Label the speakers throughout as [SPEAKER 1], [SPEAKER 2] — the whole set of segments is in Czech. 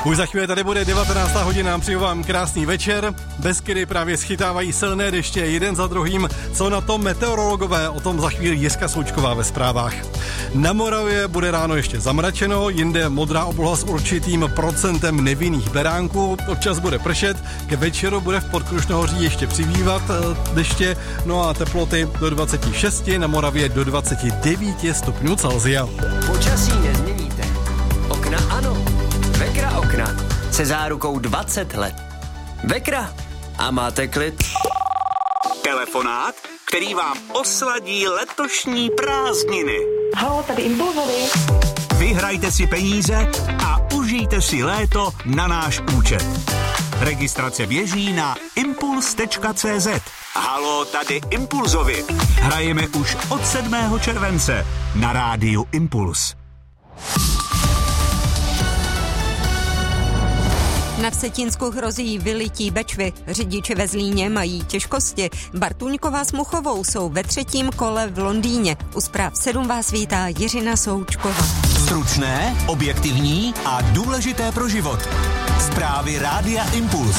[SPEAKER 1] Už za chvíli tady bude 19. hodina, přeju vám krásný večer. Beskydy právě schytávají silné deště jeden za druhým. Co na to meteorologové? O tom za chvíli Jiřka Součková ve zprávách. Na Moravě bude ráno ještě zamračeno, jinde modrá obloha s určitým procentem nevinných beránků. Občas bude pršet, ke večeru bude v Podkrušnohoří ještě přibývat deště, no a teploty do 26, na Moravě do 29 stupňů Celsia.
[SPEAKER 2] Počasí nezměníte. Okna ano. Vekra okna se zárukou 20 let. Vekra a máte klid.
[SPEAKER 3] Telefonát, který vám osladí letošní prázdniny.
[SPEAKER 4] Haló, tady Impulzovi.
[SPEAKER 3] Vyhrajte si peníze a užijte si léto na náš účet. Registrace běží na impuls.cz. Haló, tady Impulzovi. Hrajeme už od 7. července na rádiu Impuls.
[SPEAKER 5] Na Vsetínsku hrozí vylití Bečvy. Řidiči ve Zlíně mají těžkosti. Bartůňková s Muchovou jsou ve 3. kole v Londýně. U zpráv 7 vás vítá Jiřina Součková.
[SPEAKER 3] Stručné, objektivní a důležité pro život. Zprávy Rádia Impuls.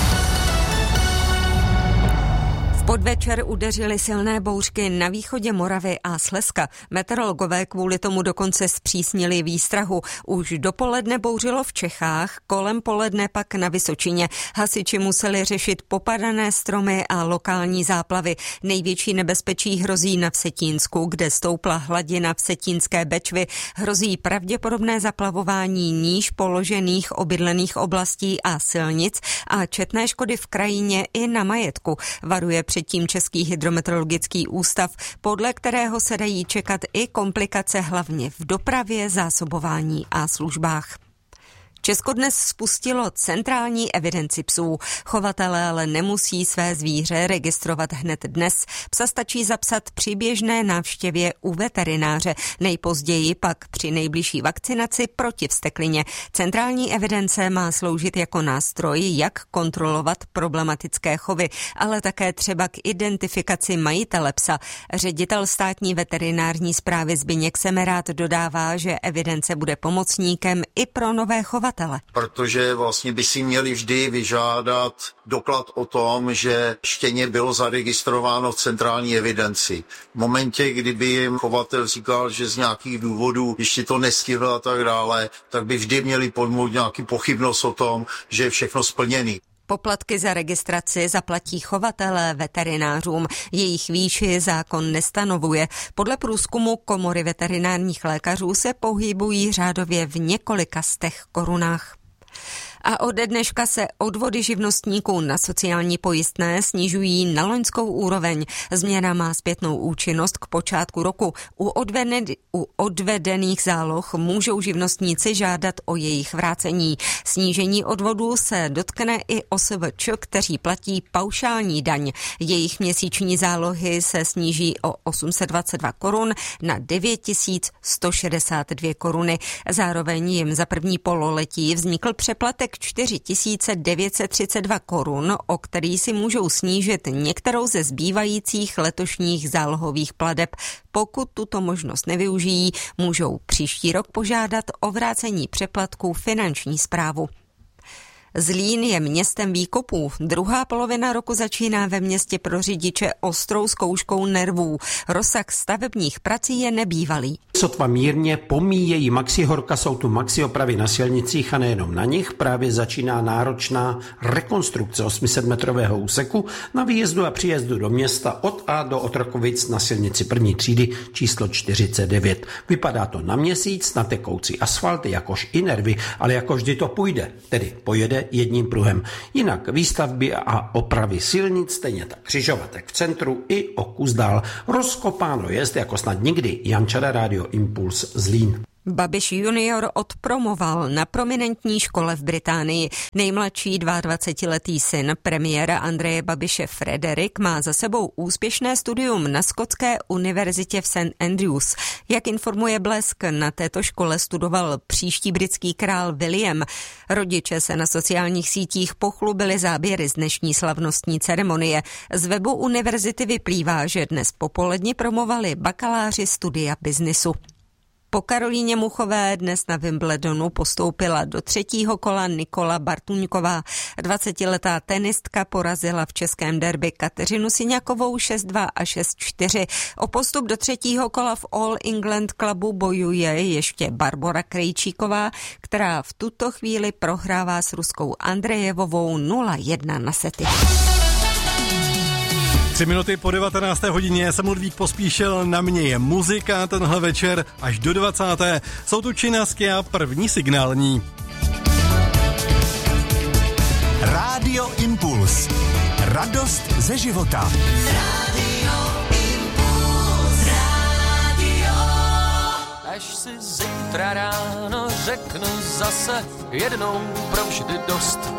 [SPEAKER 5] Podvečer udeřily silné bouřky na východě Moravy a Slezska. Meteorologové kvůli tomu dokonce zpřísnili výstrahu. Už dopoledne bouřilo v Čechách, kolem poledne pak na Vysočině. Hasiči museli řešit popadané stromy a lokální záplavy. Největší nebezpečí hrozí na Vsetínsku, kde stoupla hladina Vsetínské Bečvy. Hrozí pravděpodobné zaplavování níž položených obydlených oblastí a silnic a četné škody v krajině i na majetku. Varuje předtím Český hydrometeorologický ústav, podle kterého se dají čekat i komplikace hlavně v dopravě, zásobování a službách. Česko dnes spustilo centrální evidenci psů. Chovatelé ale nemusí své zvíře registrovat hned dnes. Psa stačí zapsat při běžné návštěvě u veterináře, nejpozději pak při nejbližší vakcinaci proti vzteklině. Centrální evidence má sloužit jako nástroj, jak kontrolovat problematické chovy, ale také třeba k identifikaci majitele psa. Ředitel státní veterinární správy Zbyněk Semerád dodává, že evidence bude pomocníkem i pro nové chovatele.
[SPEAKER 6] Protože vlastně by si měli vždy vyžádat doklad o tom, že štěně bylo zaregistrováno v centrální evidenci. V momentě, kdyby jim chovatel říkal, že z nějakých důvodů ještě to nestihl a tak dále, tak by vždy měli pojmout nějaký pochybnost o tom, že je všechno splněný.
[SPEAKER 5] Poplatky za registraci zaplatí chovatelé veterinářům. Jejich výši zákon nestanovuje. Podle průzkumu Komory veterinárních lékařů se pohybují řádově v několika stech korunách. A ode dneška se odvody živnostníků na sociální pojistné snižují na loňskou úroveň. Změna má zpětnou účinnost k počátku roku. U odvedených záloh můžou živnostníci žádat o jejich vrácení. Snížení odvodů se dotkne i OSVČ, kteří platí paušální daň. Jejich měsíční zálohy se sníží o 822 korun na 9162 koruny. Zároveň jim za první pololetí vznikl přeplatek 4932 korun, o který si můžou snížit některou ze zbývajících letošních zálohových plateb. Pokud tuto možnost nevyužijí, můžou příští rok požádat o vrácení přeplatků finanční správu. Zlín je městem výkopů. Druhá polovina roku začíná ve městě pro řidiče ostrou zkouškou nervů. Rozsah stavebních prací je nebývalý.
[SPEAKER 7] Sotva mírně pomíjejí maxihorka, jsou tu maxiopravy na silnicích a nejenom na nich. Právě začíná náročná rekonstrukce 800-metrového úseku na výjezdu a příjezdu do města od A do Otrokovic na silnici první třídy číslo 49. Vypadá to na měsíc, na tekoucí asfalt, jakož i nervy, ale jako vždy to půjde, tedy pojede jedním pruhem. Jinak výstavby a opravy silnic, stejně tak křižovatek v centru i o kus dál. Rozkopáno jest jako snad nikdy. Jan Čada, Rádio Impuls, Zlín.
[SPEAKER 5] Babiš junior odpromoval na prominentní škole v Británii. Nejmladší 22letý syn premiéra Andreje Babiše Frederik má za sebou úspěšné studium na skotské univerzitě v St. Andrews. Jak informuje Blesk, na této škole studoval příští britský král William. Rodiče se na sociálních sítích pochlubili záběry z dnešní slavnostní ceremonie. Z webu univerzity vyplývá, že dnes popoledni promovali bakaláři studia biznisu. Po Karolíně Muchové dnes na Wimbledonu postoupila do 3. kola Nikola Bartuňková. 20letá tenistka porazila v českém derby Kateřinu Siňakovou 6-2 a 6-4. O postup do 3. kola v All England Clubu bojuje ještě Barbora Krejčíková, která v tuto chvíli prohrává s ruskou Andrejevovou 0-1 na sety.
[SPEAKER 1] 3 minuty po 19. hodině jsem Ludvík Pospíšil, na mě je muzika tenhle večer až do 20. Jsou tu Činasky a první signální.
[SPEAKER 3] Rádio Impuls. Radost ze života.
[SPEAKER 4] Až si zítra ráno řeknu zase jednou provždy dost.